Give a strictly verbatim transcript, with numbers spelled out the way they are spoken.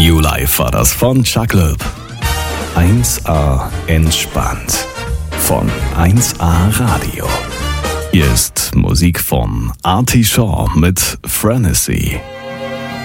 New Life war das von Chuck Loeb. eins A entspannt von eins A Radio. Hier ist Musik von Artie Shaw mit Frenesy.